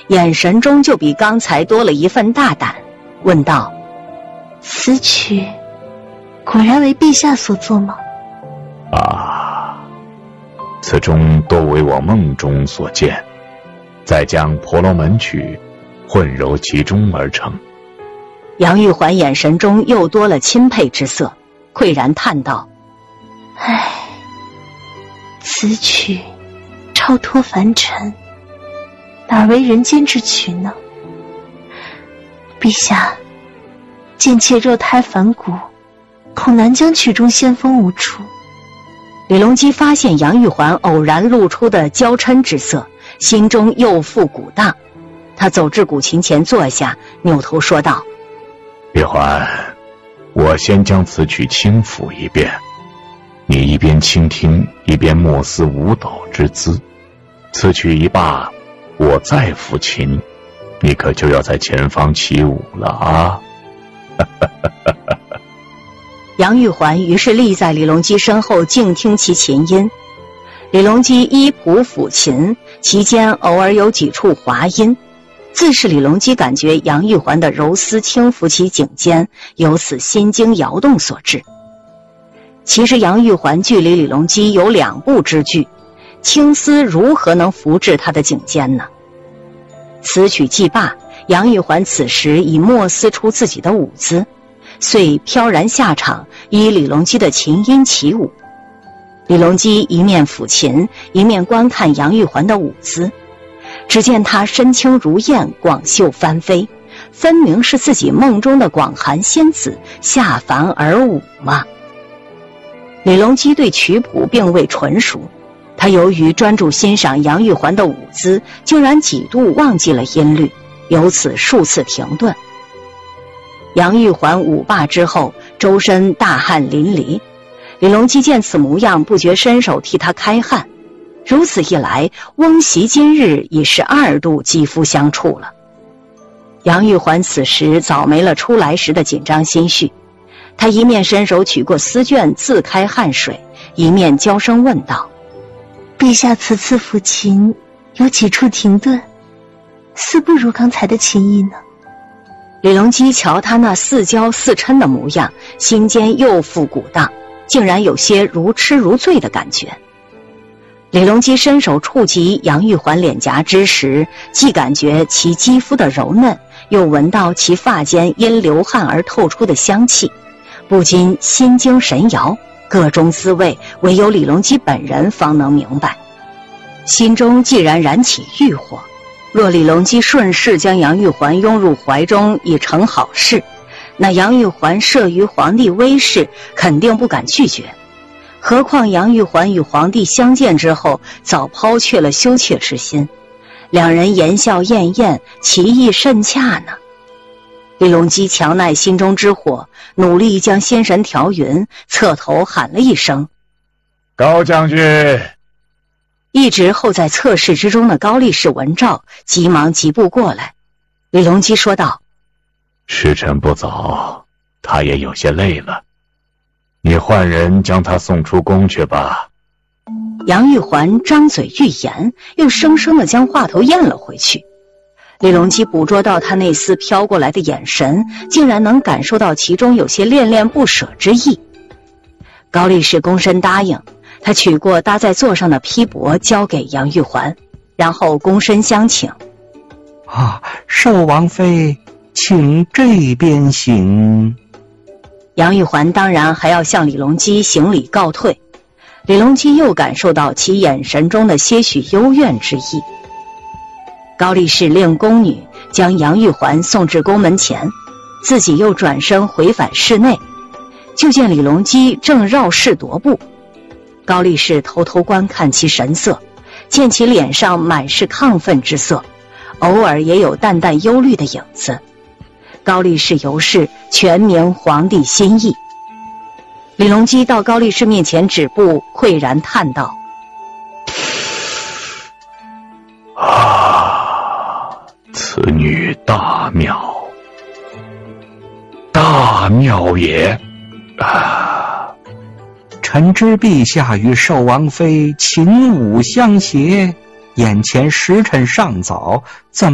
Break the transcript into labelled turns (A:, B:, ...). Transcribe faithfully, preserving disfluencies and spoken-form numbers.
A: 眼神中就比刚才多了一份大胆，问道：
B: 此曲果然为陛下所作吗？
C: 啊，此中多为我梦中所见，再将婆罗门曲混揉其中而成。
A: 杨玉环眼神中又多了钦佩之色，喟然叹道：
B: 唉，此曲超脱凡尘，哪为人间之曲呢？陛下，贱妾肉胎凡骨，恐难将曲中仙风悟出。
A: 李隆基发现杨玉环偶然露出的娇嗔之色，心中又复鼓荡。他走至古琴前坐下，扭头说道：
C: 玉环，我先将此曲轻抚一遍，你一边倾听，一边默思舞蹈之姿。此曲一罢，我再抚琴，你可就要在前方起舞了啊！
A: 杨玉环于是立在李隆基身后，静听其琴音。李隆基依谱抚琴，其间偶尔有几处滑音，自是李隆基感觉杨玉环的柔丝轻抚其颈间，由此心经摇动所致。其实杨玉环距离李隆基有两步之距，青丝如何能拂至他的颈间呢？此曲既罢，杨玉环此时已默思出自己的舞姿，遂飘然下场，依李隆基的琴音起舞。李隆基一面抚琴，一面观看杨玉环的舞姿，只见她身轻如燕，广袖翻飞，分明是自己梦中的广寒仙子下凡而舞嘛。李隆基对曲谱并未纯熟，他由于专注欣赏杨玉环的舞姿，竟然几度忘记了音律，由此数次停顿。杨玉环舞罢之后，周身大汗淋漓，李隆基见此模样，不觉伸手替他开汗。如此一来，翁媳今日已是二度肌肤相触了。杨玉环此时早没了出来时的紧张心绪，他一面伸手取过丝绢自开汗水，一面娇声问道：
B: 陛下此次抚琴有几处停顿，似不如刚才的琴意呢？
A: 李隆基瞧他那似娇似嗔的模样，心间又复鼓荡，竟然有些如痴如醉的感觉。李隆基伸手触及杨玉环脸颊之时，既感觉其肌肤的柔嫩，又闻到其发间因流汗而透出的香气，不禁心惊神摇，各中滋味唯有李隆基本人方能明白。心中既然燃起欲火，若李隆基顺势将杨玉环拥入怀中已成好事，那杨玉环慑于皇帝威势，肯定不敢拒绝。何况杨玉环与皇帝相见之后，早抛却了羞怯之心，两人言笑晏晏，其意甚洽呢。李隆基强耐心中之火，努力将心神调匀，侧头喊了一声：
C: 高将军。
A: 一直候在侧室之中的高力士闻诏，急忙疾步过来。李隆基说道：
C: 时辰不早，他也有些累了，你换人将他送出宫去吧。
A: 杨玉环张嘴欲言，又生生地将话头咽了回去。李隆基捕捉到他那丝飘过来的眼神，竟然能感受到其中有些恋恋不舍之意。高力士躬身答应，他取过搭在座上的披帛交给杨玉环，然后躬身相请：
D: 啊，寿王妃，请这边行。
A: 杨玉环当然还要向李隆基行礼告退，李隆基又感受到其眼神中的些许幽怨之意。高力士令宫女将杨玉环送至宫门前，自己又转身回返室内，就见李隆基正绕室踱步。高力士偷偷观看其神色，见其脸上满是亢奋之色，偶尔也有淡淡忧虑的影子。高力士由是全明皇帝心意。李隆基到高力士面前止步，喟然叹道：
C: 啊，此女大妙，大妙也啊！
D: 臣知陛下与寿王妃琴舞相携，眼前时辰尚早，怎